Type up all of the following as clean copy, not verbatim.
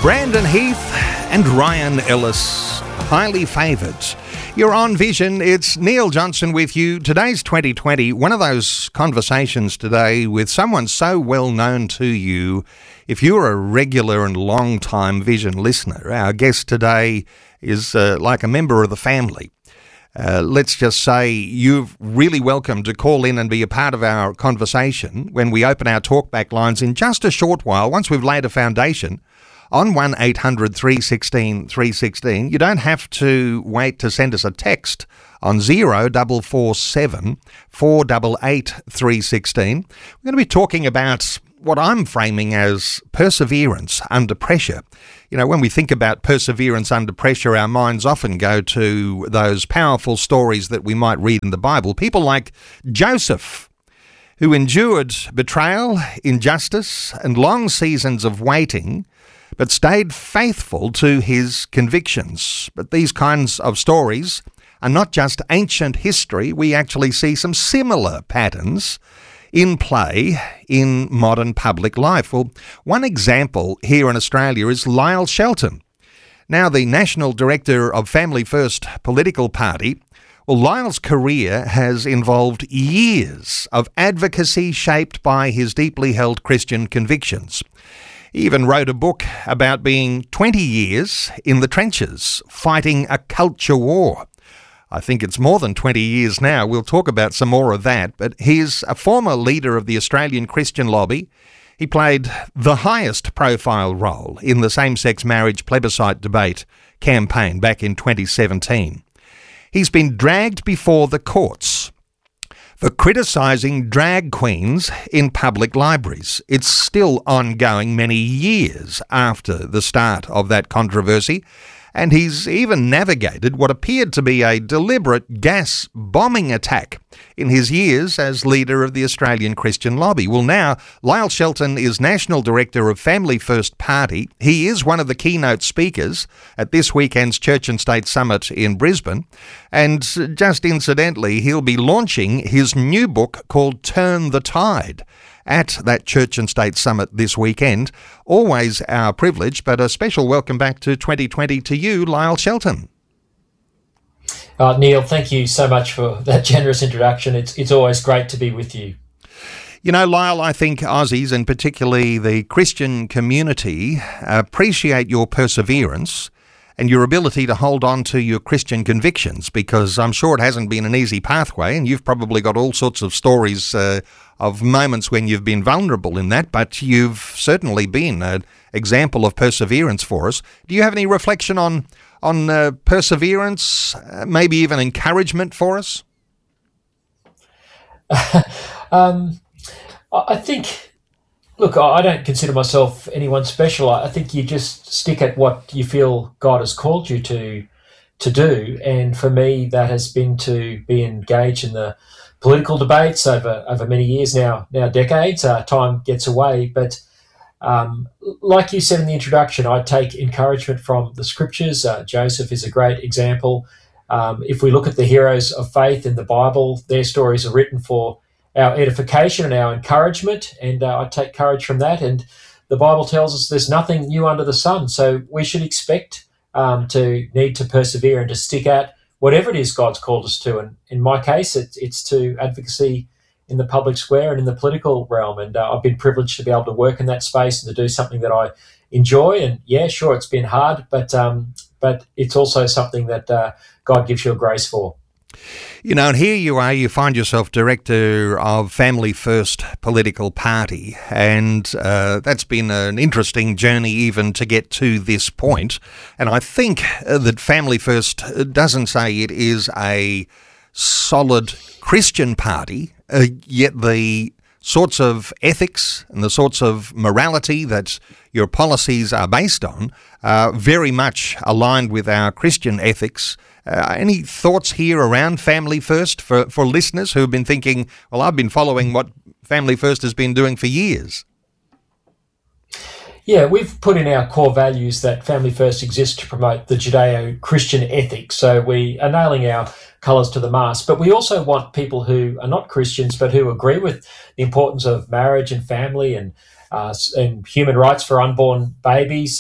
Brandon Heath and Ryan Ellis, highly favoured. You're on Vision. It's Neil Johnson with you. Today's 2020, one of those conversations today with someone so well known to you. If you're a regular and long-time Vision listener, our guest today is like a member of the family. Let's just say you're really welcome to call in and be a part of our conversation when we open our talkback lines in just a short while, once we've laid a foundation, on 1800 316 316. You don't have to wait to send us a text on 0447 488 316. We're going to be talking about what I'm framing as perseverance under pressure. You know, when we think about perseverance under pressure, our minds often go to those powerful stories that we might read in the Bible. People like Joseph, who endured betrayal, injustice, and long seasons of waiting, but stayed faithful to his convictions. But these kinds of stories are not just ancient history. We actually see some similar patterns in play in modern public life. Well, one example here in Australia is Lyle Shelton. Now the National Director of Family First political party. Well, Lyle's career has involved years of advocacy shaped by his deeply held Christian convictions. He even wrote a book about being 20 years in the trenches, fighting a culture war. I think it's more than 20 years now. We'll talk about some more of that. But he's a former leader of the Australian Christian Lobby. He played the highest profile role in the same-sex marriage plebiscite debate campaign back in 2017. He's been dragged before the courts for criticising drag queens in public libraries. It's still ongoing many years after the start of that controversy. And he's even navigated what appeared to be a deliberate gas bombing attack in his years as leader of the Australian Christian Lobby. Well, now, Lyle Shelton is National Director of Family First Party. He is one of the keynote speakers at this weekend's Church and State Summit in Brisbane. And just incidentally, he'll be launching his new book called Turn the Tide at that Church and State Summit this weekend. Always our privilege, but a special welcome back to 2020 to you, Lyle Shelton. Neil, thank you so much for that generous introduction. It's always great to be with you. You know, Lyle, I think Aussies, and particularly the Christian community, appreciate your perseverance and your ability to hold on to your Christian convictions, because I'm sure it hasn't been an easy pathway, and you've probably got all sorts of stories of moments when you've been vulnerable in that, but you've certainly been an example of perseverance for us. Do you have any reflection on perseverance, maybe even encouragement for us? I think, look, I don't consider myself anyone special. I think you just stick at what you feel God has called you to do. And for me, that has been to be engaged in the political debates over many years now decades. Time gets away. But like you said in the introduction, I take encouragement from the scriptures. Joseph is a great example. If we look at the heroes of faith in the Bible, their stories are written for our edification and our encouragement, and I take courage from that. And the Bible tells us there's nothing new under the sun, so we should expect to need to persevere and to stick at whatever it is God's called us to. And in my case, it's to advocacy in the public square and in the political realm. And I've been privileged to be able to work in that space and to do something that I enjoy. And yeah, sure, it's been hard, but it's also something that God gives you a grace for. You know, and here you are, you find yourself director of Family First political party, and that's been an interesting journey even to get to this point. And I think that Family First doesn't say it is a solid Christian party, yet the sorts of ethics and the sorts of morality that your policies are based on are very much aligned with our Christian ethics. Any thoughts here around Family First for listeners who have been thinking, well, I've been following what Family First has been doing for years? Yeah, we've put in our core values that Family First exists to promote the Judeo-Christian ethic. So we are nailing our colours to the mast. But we also want people who are not Christians but who agree with the importance of marriage and family and human rights for unborn babies and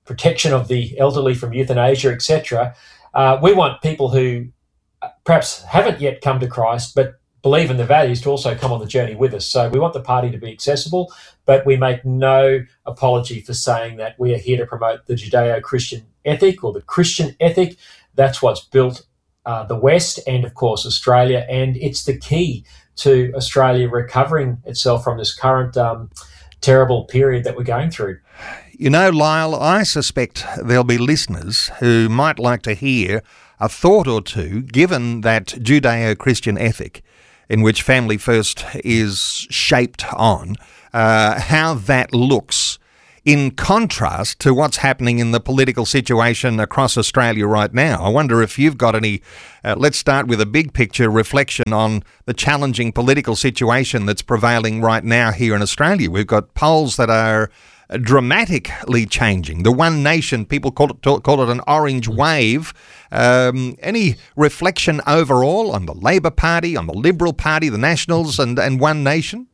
protection of the elderly from euthanasia, etc. We want people who perhaps haven't yet come to Christ but believe in the values to also come on the journey with us. So we want the party to be accessible, but we make no apology for saying that we are here to promote the Judeo-Christian ethic or the Christian ethic. That's what's built the West and, of course, Australia, and it's the key to Australia recovering itself from this current terrible period that we're going through. You know, Lyle, I suspect there'll be listeners who might like to hear a thought or two, given that Judeo-Christian ethic in which Family First is shaped on, how that looks in contrast to what's happening in the political situation across Australia right now. I wonder if you've got any, let's start with a big picture reflection on the challenging political situation that's prevailing right now here in Australia. We've got polls that are dramatically changing. The One Nation, people call it an orange wave. Any reflection overall on the Labor Party, on the Liberal Party, the Nationals and One Nation?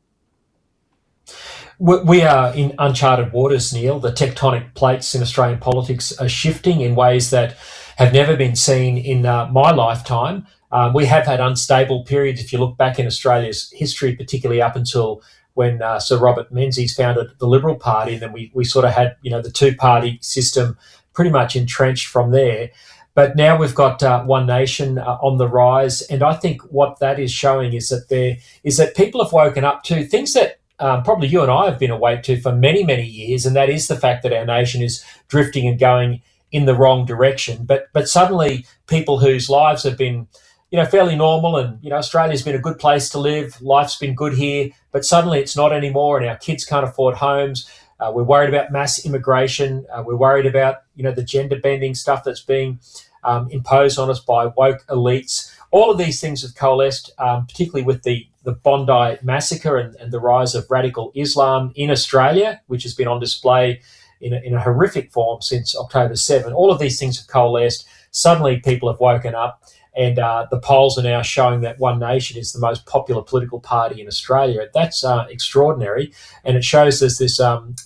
We are in uncharted waters, Neil. The tectonic plates in Australian politics are shifting in ways that have never been seen in my lifetime. We have had unstable periods, if you look back in Australia's history, particularly up until when Sir Robert Menzies founded the Liberal Party, and then we sort of had, the two-party system pretty much entrenched from there. But now we've got One Nation on the rise, and I think what that is showing is that people have woken up to things that probably you and I have been awake to for many, many years, and that is the fact that our nation is drifting and going in the wrong direction. But suddenly people whose lives have been fairly normal, and Australia's been a good place to live, life's been good here, but suddenly it's not anymore, and our kids can't afford homes. We're worried about mass immigration. We're worried about the gender bending stuff that's being imposed on us by woke elites. All of these things have coalesced, particularly with the Bondi massacre and the rise of radical Islam in Australia, which has been on display in a horrific form since October 7. All of these things have coalesced. Suddenly people have woken up. And the polls are now showing that One Nation is the most popular political party in Australia. That's extraordinary. And it shows there's this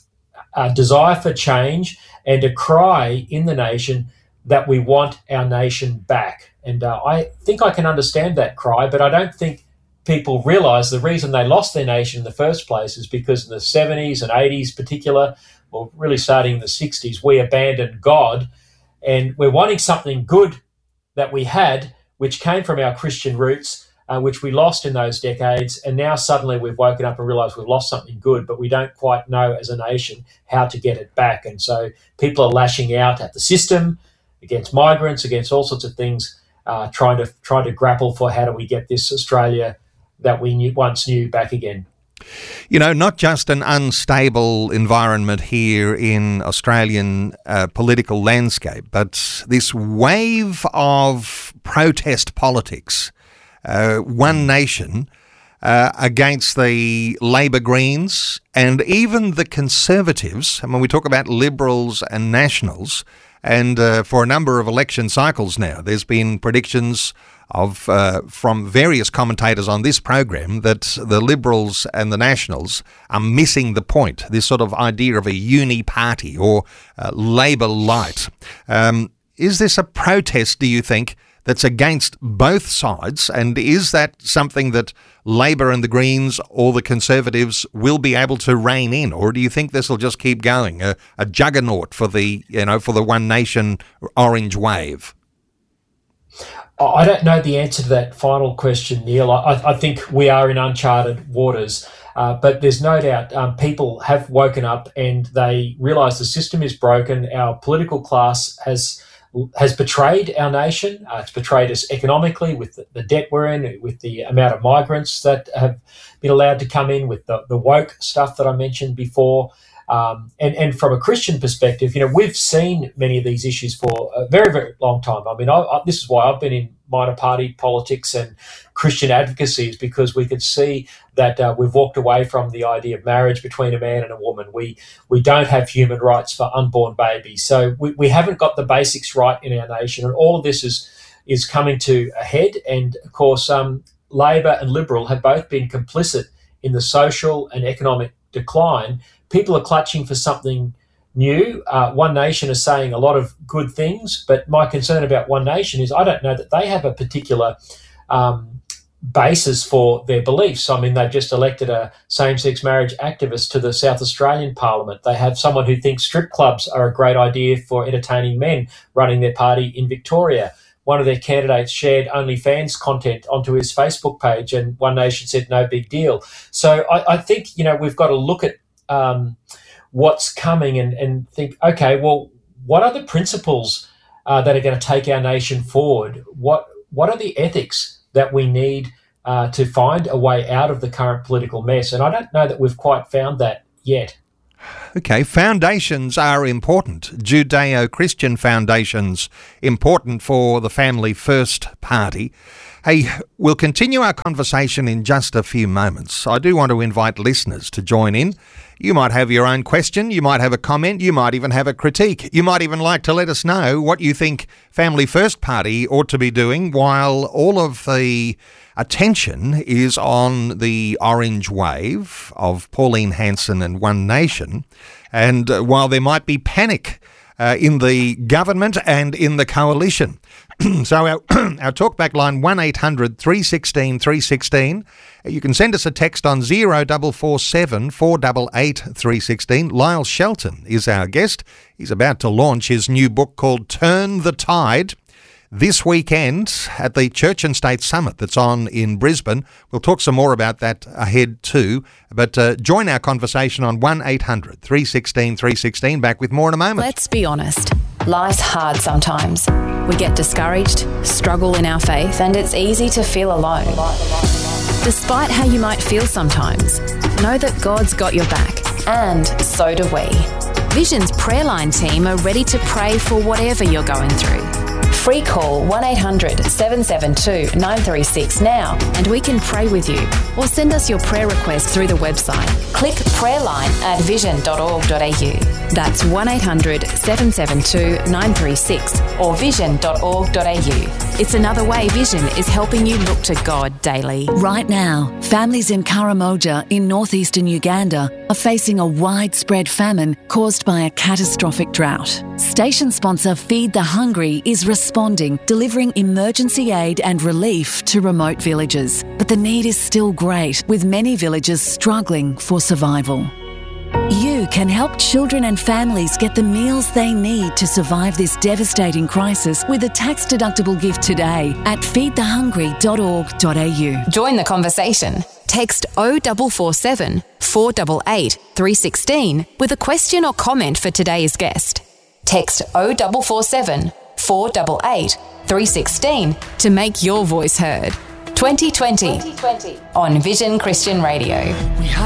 desire for change and a cry in the nation that we want our nation back. And I think I can understand that cry, but I don't think people realise the reason they lost their nation in the first place is because in the 70s and 80s particular, or really starting in the 60s, we abandoned God, and we're wanting something good that we had, which came from our Christian roots, which we lost in those decades. And now suddenly we've woken up and realised we've lost something good, but we don't quite know as a nation how to get it back. And so people are lashing out at the system, against migrants, against all sorts of things, trying to grapple for how do we get this Australia that we once knew back again. Not just an unstable environment here in Australian political landscape, but this wave of protest politics, One Nation against the Labor Greens and even the Conservatives. I mean, we talk about Liberals and Nationals, and for a number of election cycles now, there's been predictions of from various commentators on this program that the Liberals and the Nationals are missing the point, this sort of idea of a uni-party or Labor light. Is this a protest, do you think, that's against both sides, and is that something that Labor and the Greens or the Conservatives will be able to rein in, or do you think this will just keep going, a juggernaut for the One Nation orange wave? I don't know the answer to that final question, Neil. I think we are in uncharted waters, but there's no doubt people have woken up and they realise the system is broken. Our political class has betrayed our nation. It's betrayed us economically with the debt we're in, with the amount of migrants that have been allowed to come in, with the woke stuff that I mentioned before. And from a Christian perspective, we've seen many of these issues for a very, very long time. I mean, this is why I've been in minor party politics and Christian advocacy, is because we could see that we've walked away from the idea of marriage between a man and a woman. We don't have human rights for unborn babies. So we haven't got the basics right in our nation. And all of this is coming to a head. And, of course, Labor and Liberal have both been complicit in the social and economic decline. People are clutching for something new. One Nation is saying a lot of good things, but my concern about One Nation is I don't know that they have a particular basis for their beliefs. I mean, they've just elected a same-sex marriage activist to the South Australian Parliament. They have someone who thinks strip clubs are a great idea for entertaining men running their party in Victoria. One of their candidates shared OnlyFans content onto his Facebook page, and One Nation said no big deal. So I think, we've got to look at what's coming and think, okay, well, what are the principles that are going to take our nation forward? What are the ethics that we need to find a way out of the current political mess? And I don't know that we've quite found that yet. Okay, foundations are important. Judeo-Christian foundations, important for the Family First Party. Hey, we'll continue our conversation in just a few moments. I do want to invite listeners to join in. You might have your own question, you might have a comment, you might even have a critique. You might even like to let us know what you think Family First Party ought to be doing while all of the attention is on the orange wave of Pauline Hanson and One Nation, and while there might be panic in the government and in the coalition. So our talkback line 1800 316 316. You can send us a text on 0447 488 316. Lyle Shelton is our guest. He's about to launch his new book called Turn the Tide this weekend at the Church and State Summit that's on in Brisbane. We'll talk some more about that ahead too. But join our conversation on 1800 316 316. Back with more in a moment. Let's be honest. Life's hard sometimes. We get discouraged, struggle in our faith, and it's easy to feel alone. Despite how you might feel sometimes, know that God's got your back, and so do we. Vision's Prayer Line team are ready to pray for whatever you're going through. Free call 1-800-772-936 now and we can pray with you, or send us your prayer request through the website. Click prayerline at vision.org.au. That's 1-800-772-936 or vision.org.au. It's another way Vision is helping you look to God daily. Right now, families in Karamoja in northeastern Uganda are facing a widespread famine caused by a catastrophic drought. Station sponsor Feed the Hungry is responding, delivering emergency aid and relief to remote villages. But the need is still great, with many villages struggling for survival. You can help children and families get the meals they need to survive this devastating crisis with a tax-deductible gift today at feedthehungry.org.au. Join the conversation. Text 0447 488 316 with a question or comment for today's guest. Text 0447 488 316 to make your voice heard. 2020 on Vision Christian Radio.